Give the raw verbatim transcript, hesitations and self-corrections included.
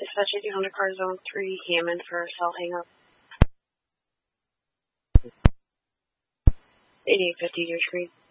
Dispatch eighteen hundred car zone three, Hammond for cell hang up. eighty-eight fifty, your screen.